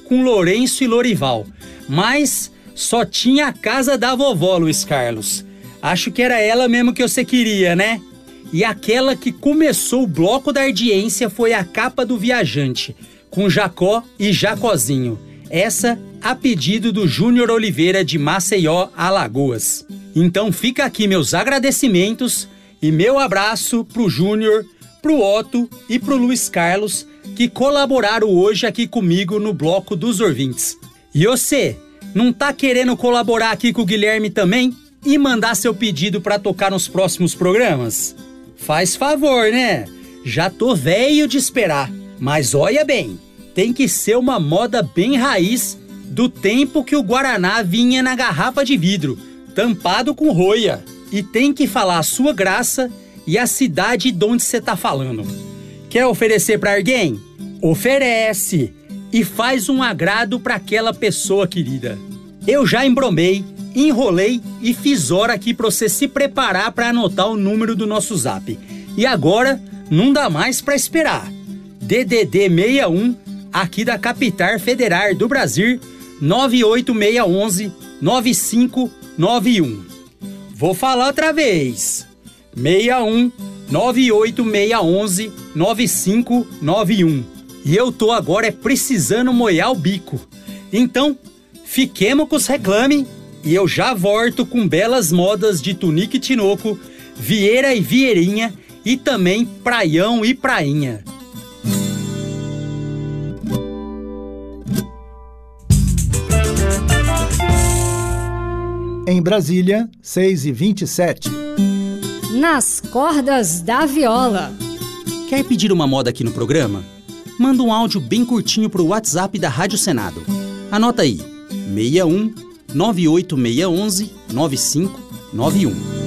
com Lourenço e Lorival. Mas só tinha a casa da vovó, Luiz Carlos. Acho que era ela mesmo que você queria, né? E aquela que começou o bloco da audiência foi a Capa do Viajante, com Jacó e Jacozinho. Essa a pedido do Júnior Oliveira de Maceió, Alagoas. Então fica aqui meus agradecimentos e meu abraço pro Júnior, pro Otto e pro Luiz Carlos, que colaboraram hoje aqui comigo no bloco dos ouvintes. E você, não tá querendo colaborar aqui com o Guilherme também e mandar seu pedido para tocar nos próximos programas? Faz favor, né? Já tô velho de esperar, mas olha bem, tem que ser uma moda bem raiz do tempo que o Guaraná vinha na garrafa de vidro, tampado com rolha. E tem que falar a sua graça e a cidade de onde você tá falando. Quer oferecer para alguém? Oferece! E faz um agrado para aquela pessoa querida. Eu já embromei, enrolei e fiz hora aqui para você se preparar para anotar o número do nosso zap. E agora não dá mais para esperar. DDD 61, aqui da capital federal do Brasil, 98611 9591. Vou falar outra vez. 61 98611 9591. E eu tô agora precisando molhar o bico. Então, fiquemos com os reclame e eu já volto com belas modas de Tunique e Tinoco, Vieira e Vieirinha e também Praião e Prainha. Em Brasília, 6h27. Nas cordas da viola. Quer pedir uma moda aqui no programa? Manda um áudio bem curtinho pro WhatsApp da Rádio Senado. Anota aí, 61 98611 9591.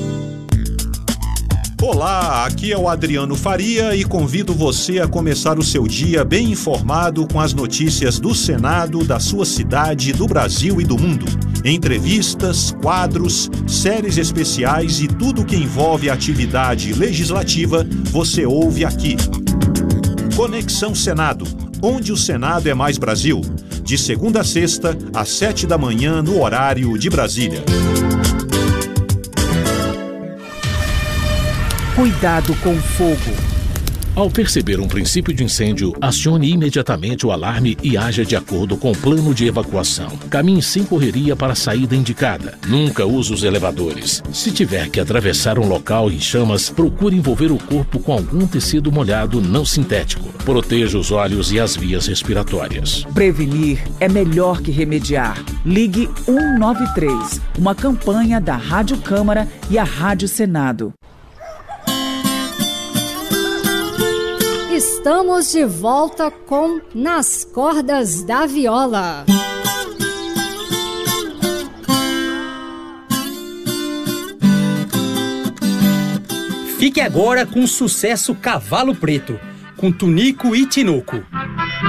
Olá, aqui é o Adriano Faria e convido você a começar o seu dia bem informado com as notícias do Senado, da sua cidade, do Brasil e do mundo. Entrevistas, quadros, séries especiais e tudo que envolve a atividade legislativa, você ouve aqui. Conexão Senado, onde o Senado é mais Brasil. De segunda a sexta, às 7 da manhã, no horário de Brasília. Cuidado com o fogo. Ao perceber um princípio de incêndio, acione imediatamente o alarme e haja de acordo com o plano de evacuação. Caminhe sem correria para a saída indicada. Nunca use os elevadores. Se tiver que atravessar um local em chamas, procure envolver o corpo com algum tecido molhado não sintético. Proteja os olhos e as vias respiratórias. Prevenir é melhor que remediar. Ligue 193, uma campanha da Rádio Câmara e a Rádio Senado. Estamos de volta com Nas Cordas da Viola. Fique agora com o sucesso Cavalo Preto, com Tunico e Tinoco.